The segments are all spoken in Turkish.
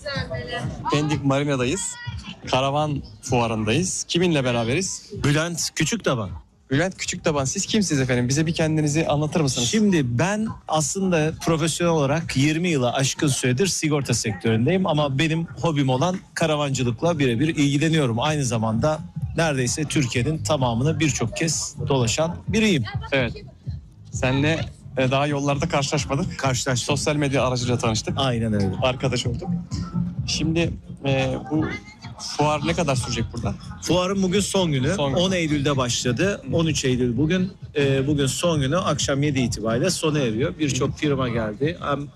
Pendik Marina'dayız. Karavan fuarındayız. Kiminle beraberiz? Bülent Küçüktaban. Bülent Küçüktaban. Siz kimsiniz efendim? Bize bir kendinizi anlatır mısınız? Şimdi ben aslında profesyonel olarak 20 yıla aşkın süredir sigorta sektöründeyim ama benim hobim olan karavancılıkla birebir ilgileniyorum. Aynı zamanda neredeyse Türkiye'nin tamamını birçok kez dolaşan biriyim. Evet. Seninle daha yollarda karşılaşmadık. Karşılaştık. Sosyal medya aracılığıyla tanıştık. Aynen öyle. Arkadaş olduk. Şimdi bu fuar ne kadar sürecek burada? Fuarın bugün son günü. 10 Eylül'de başladı. 13 Eylül bugün. Bugün son günü. Akşam 7 itibariyle sona eriyor. Birçok firma geldi. Hem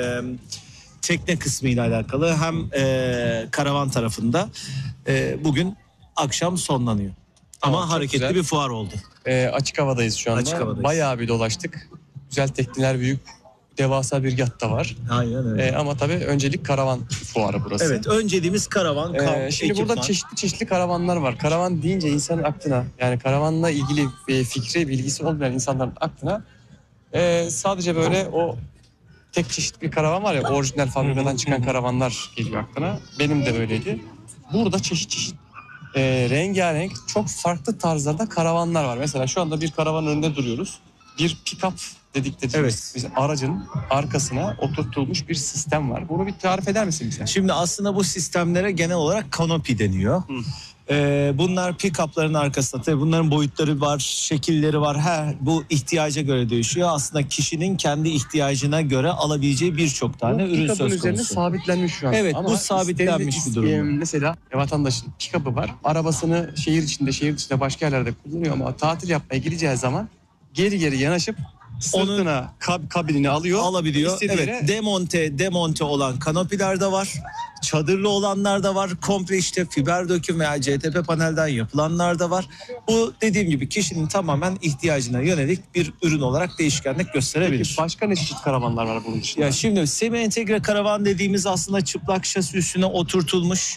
tekne kısmıyla alakalı hem karavan tarafında. Bugün akşam sonlanıyor. Tamam, ama hareketli güzel bir fuar oldu. Açık havadayız şu anda. Açık havadayız. Bayağı bir dolaştık. Güzel tekneler, büyük devasa bir yacht da var. Aynen öyle. Ama tabii öncelik karavan fuarı burası. Evet, önceliğimiz karavan, kamp, şimdi ekipman. burada çeşitli karavanlar var. Karavan deyince insanın aklına, yani karavanla ilgili fikri, bilgisi olmayan insanların aklına sadece böyle o tek çeşit bir karavan var ya, orijinal fabrikadan çıkan karavanlar geliyor aklına. Benim de böyleydi. Burada çeşit rengarenk, çok farklı tarzlarda karavanlar var. Mesela şu anda bir karavanın önünde duruyoruz. Bir pick-up dedikleri aracın arkasına oturtulmuş bir sistem var. Bunu bir tarif eder misin bize? Şimdi aslında bu sistemlere genel olarak kanopi deniyor. Bunlar pick-up'ların arkasında. Tabii bunların boyutları var, şekilleri var. Bu ihtiyaca göre değişiyor. Aslında kişinin kendi ihtiyacına göre alabileceği birçok tane ürün söz konusu. Üzerine sabitlenmiş şu an. Evet, ama bu sabitlenmiş bir durum. Mesela vatandaşın pick-up'ı var. Arabasını şehir dışında başka yerlerde kullanıyor ama tatil yapmaya gideceği zaman geri yanaşıp sırtına kabinini alabiliyor. Evet, demonte olan kanopiler de var. Çadırlı olanlar da var. Komple işte fiber döküm veya CTP panelden yapılanlar da var. Bu dediğim gibi kişinin tamamen ihtiyacına yönelik bir ürün olarak değişkenlik gösterebilir. Peki başka ne çeşit karavanlar var bunun dışında? Ya şimdi semi entegre karavan dediğimiz aslında çıplak şasi üstüne oturtulmuş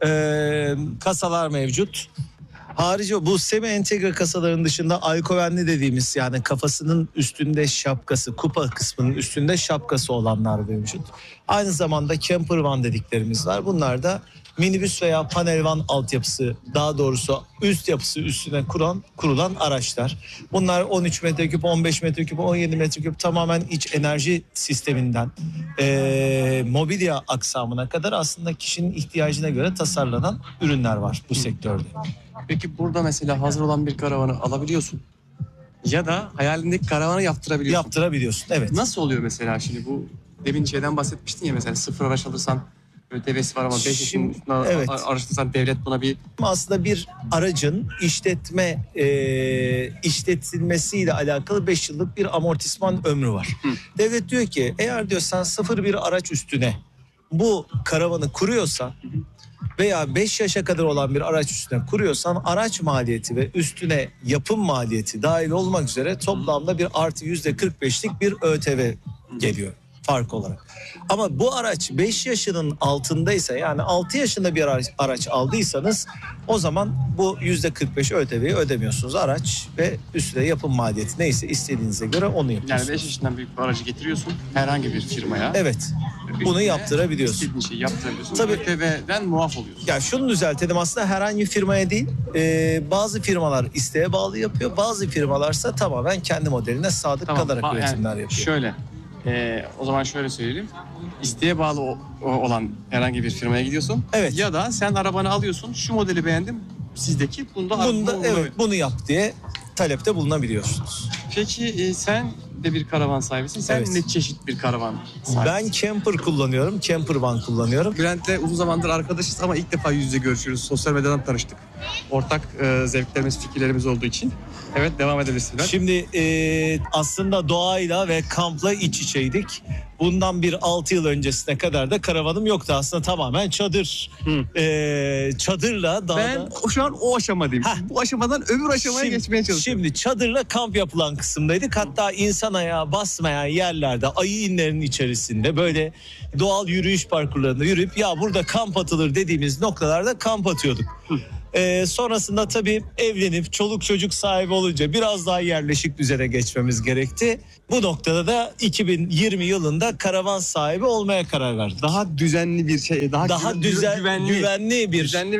kasalar mevcut. Harici bu semi entegre kasaların dışında alkovenli dediğimiz, yani kafasının üstünde şapkası, kupa kısmının üstünde şapkası olanlar mevcut. Aynı zamanda camper van dediklerimiz var. Bunlar da minibüs veya panel van altyapısı, daha doğrusu üst yapısı üstüne kurulan araçlar. Bunlar 13 metreküp, 15 metreküp, 17 metreküp tamamen iç enerji sisteminden mobilya aksamına kadar aslında kişinin ihtiyacına göre tasarlanan ürünler var bu sektörde. Peki burada mesela hazır olan bir karavanı alabiliyorsun ya da hayalindeki karavanı yaptırabiliyorsun. Yaptırabiliyorsun, evet. Nasıl oluyor mesela şimdi bu demin şeyden bahsetmiştin ya, mesela sıfır araç alırsan ÖTV'si var ama 5 yaşın üstüne araçlarsan devlet buna bir... Aslında bir aracın işletilmesiyle alakalı 5 yıllık bir amortisman ömrü var. Devlet diyor ki eğer diyor sen sıfır bir araç üstüne bu karavanı kuruyorsan veya 5 yaşa kadar olan bir araç üstüne kuruyorsan araç maliyeti ve üstüne yapım maliyeti dahil olmak üzere toplamda bir artı %45'lik bir ÖTV geliyor fark olarak. Ama bu araç 5 yaşının altındaysa, yani 6 yaşında bir araç aldıysanız o zaman bu %45 ÖTV'yi ödemiyorsunuz. Araç ve üstüne yapım maliyeti neyse istediğinize göre onu yapıyorsunuz. Yani 5 yaşından büyük bir aracı getiriyorsun herhangi bir firmaya. Evet. Bunu yaptırabiliyorsun. İstediğin şeyi yaptırabiliyorsun. Tabii. ÖTV'den muaf oluyorsun. Ya şunu düzeltelim, aslında herhangi bir firmaya değil. Bazı firmalar isteğe bağlı yapıyor. Bazı firmalarsa tamamen kendi modeline sadık kalarak üretimler yapıyor. Şöyle. O zaman şöyle söyleyeyim. İsteğe bağlı olan herhangi bir firmaya gidiyorsun. Evet. Ya da sen arabanı alıyorsun. Şu modeli beğendim. Sizdeki bunu yap diye talepte bulunabiliyorsunuz. Peki sen de bir karavan sahibisin. Sen ne çeşit bir karavan sahibisin? Ben camper kullanıyorum. Camper van kullanıyorum. Bülent'le uzun zamandır arkadaşız ama ilk defa yüz yüze görüşüyoruz. Sosyal medyadan tanıştık. Ortak zevklerimiz, fikirlerimiz olduğu için. Evet, devam edebilirsin. Şimdi aslında doğayla ve kampla iç içeydik. Bundan bir 6 yıl öncesine kadar da karavanım yoktu. Aslında tamamen çadır. Çadırla dağda... Ben şu an o aşamadayım. Bu aşamadan öbür aşamaya geçmeye çalışıyorum. Şimdi çadırla kamp yapılan kısımdaydık. Hatta insan ayağı basmayan yerlerde, ayı inlerinin içerisinde böyle doğal yürüyüş parkurlarında yürüyüp ya burada kamp atılır dediğimiz noktalarda kamp atıyorduk. Sonrasında tabii evlenip çoluk çocuk sahibi olunca biraz daha yerleşik düzene geçmemiz gerekti. Bu noktada da 2020 yılında karavan sahibi olmaya karar verdik. Daha düzenli bir şey, Daha güvenli bir düzenli